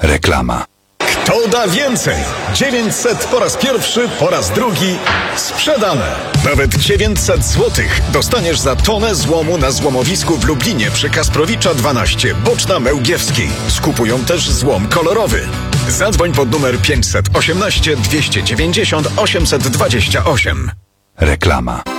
Reklama. Kto da więcej? 900 po raz pierwszy, po raz drugi sprzedane. Nawet 900 złotych dostaniesz za tonę złomu na złomowisku w Lublinie przy Kasprowicza 12, boczna Mełgiewskiej. Skupują też złom kolorowy. Zadzwoń pod numer 518 290 828. Reklama.